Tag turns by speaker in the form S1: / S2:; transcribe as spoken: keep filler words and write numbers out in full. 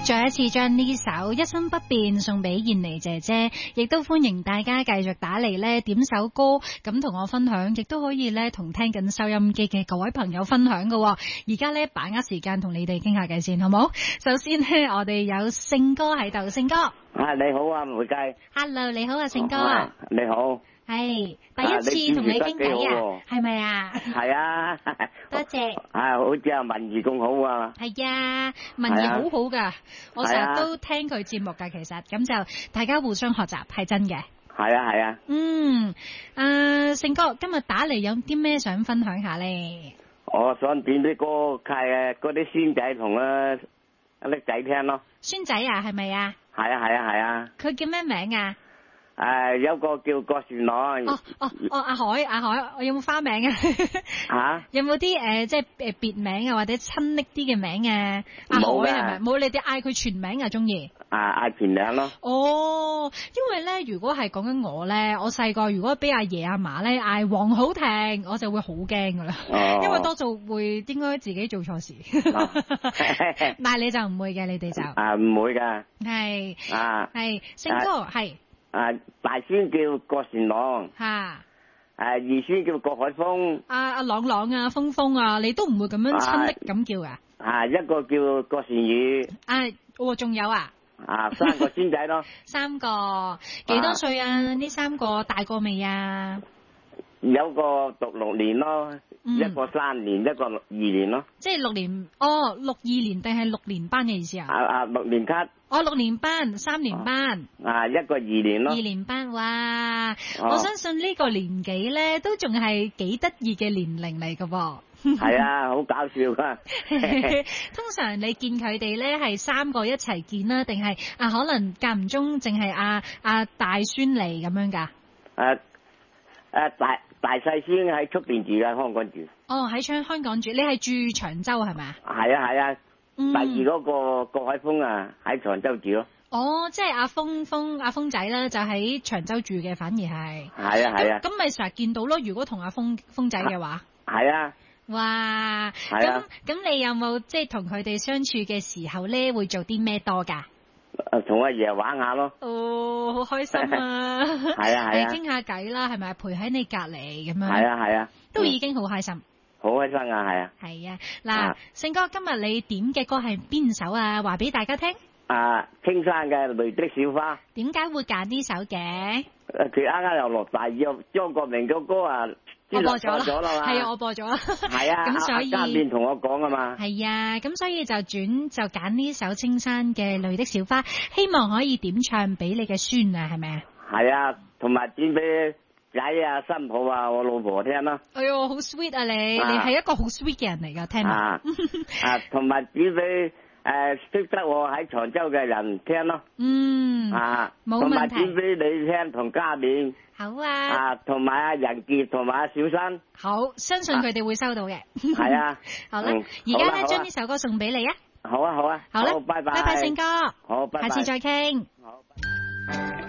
S1: 再一次將呢首一生不變送俾燕妮姐姐，亦都歡迎大家繼續打嚟呢點首歌，咁同我分享，亦都可以呢同聽緊收音機嘅各位朋友分享㗎。而家呢把握時間同你哋傾下偈先，好冇？首先呢，我哋有勝哥喺度，勝哥。
S2: 啊，你好啊，梅雞。
S1: Hello，你好啊，勝哥。
S2: 啊、你好。
S1: 係第一次同你傾偈啊，係咪啊？
S2: 係啊，
S1: 多謝。
S2: 啊，好似阿文怡咁好啊。
S1: 係啊，文怡好好噶，我成日都聽佢節目噶，其實咁就大家互相學習係真嘅。
S2: 係啊係啊。
S1: 嗯，誒，勝哥今日打嚟有啲咩想分享下咧？
S2: 我想點啲歌，係嗰啲孫仔同啊叻仔聽咯。
S1: 孫仔啊，係咪啊？
S2: 係啊係啊係啊。
S1: 佢叫咩名啊？
S2: 誒、呃，有個叫郭旋朗。
S1: 哦哦哦，阿海阿海，我有冇花名啊？吓、啊？有冇啲誒，即係誒別名啊，或者親昵啲嘅名啊？阿海係咪？冇，你哋嗌佢全名啊？中意？
S2: 啊，嗌全名咯。
S1: 哦，因為咧，如果係講緊我咧，我細個如果俾阿爺阿嫲咧嗌黃好聽，我就會好驚噶啦。哦。因為多數會應該自己做錯事。哦、但係你就唔會嘅，你哋就。
S2: 啊，唔會噶。
S1: 係。
S2: 啊。
S1: 係，勝哥係。
S2: 啊，大孫叫郭旋朗，
S1: 吓，
S2: 誒，二孫叫郭海峰，
S1: 阿阿朗朗啊，峰峰啊，你都唔會咁樣親昵咁叫噶？
S2: 啊，一個叫郭旋宇，
S1: 啊，哦，仲有啊？
S2: 啊，三個孫仔咯，
S1: 三個，幾多歲啊？呢三個大個未啊？
S2: 有個讀六年咯，嗯、一個三年，一個六二年咯。
S1: 即係六年，哦，六二年定係六年班嘅意思啊？
S2: 啊啊，六年級。
S1: 哦，六年班，三年班。
S2: 啊，一個二年咯。
S1: 二年班，哇！哦、我相信呢個年紀咧，都仲係幾得意嘅年齡嚟噶噃。
S2: 係啊，好搞笑噶。
S1: 通常你見佢哋咧係三個一齊見啦，定係啊可能間唔中淨係阿阿大孫嚟咁樣噶？
S2: 誒誒大。大細孫喺出邊住嘅，香港住。
S1: 哦，喺香香港住，你係住長洲係咪啊？
S2: 係啊係啊，
S1: 嗯、
S2: 第二嗰個郭海峰啊喺長洲住咯。
S1: 哦，即係阿峰峰阿峰仔啦，就喺長洲住嘅，反而係。
S2: 係啊係啊。
S1: 咁咪成日見到咯，如果同阿峰峰仔嘅話。
S2: 係啊。
S1: 哇！咁咁你有冇即係同佢哋相處嘅時候咧，會做啲咩多噶？
S2: 同阿爺玩下咯。
S1: 哦，好開心啊！
S2: 係啊係啊，
S1: 傾下偈啦，係咪陪喺你隔籬咁樣？
S2: 係啊係啊，
S1: 都已經好開心。
S2: 好開心啊，係啊。
S1: 係啊，嗱，勝哥今日你點嘅歌係邊首啊？話俾大家聽。
S2: 啊，青山嘅淚的小花。點
S1: 解會揀呢首嘅？
S2: 佢啱啱又落大雨，張國明嘅歌啊。
S1: 我播咗啦，係啊，我播咗啦。
S2: 係啊，
S1: 咁所以
S2: 家邊同我講啊嘛。
S1: 係啊，咁所以就轉就揀呢首青山嘅淚的小花，希望可以點唱俾你嘅孫啊，係咪啊？
S2: 係啊，同埋點俾仔啊、新抱啊、我老婆聽啦。
S1: 哎喲，好 sweet 啊你，啊、你係一個好 sweet 嘅人嚟噶，聽埋。啊，
S2: 同埋點俾誒識得我喺長洲嘅人聽咯。
S1: 嗯。啊，冇問題。同埋
S2: 點俾你聽同家面。
S1: 好啊！
S2: 啊，同埋阿仁傑同埋阿小新，
S1: 好，相信佢哋會收到嘅。
S2: 係啊，
S1: 好啦，而家咧將呢首歌送俾你啊！
S2: 好啊，好啊，
S1: 好啦，
S2: 拜拜，
S1: 拜拜，勝哥，
S2: 好，拜拜，
S1: 下次再傾。
S2: 好。